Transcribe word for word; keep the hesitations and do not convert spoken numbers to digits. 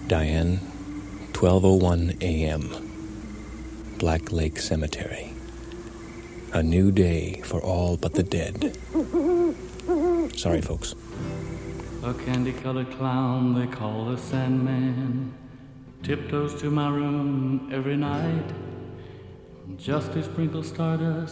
Diane, twelve oh one a.m. Black Lake Cemetery. A new day for all but the dead. Sorry, folks. A candy-colored clown they call the Sandman tiptoes to my room every night just to sprinkle stardust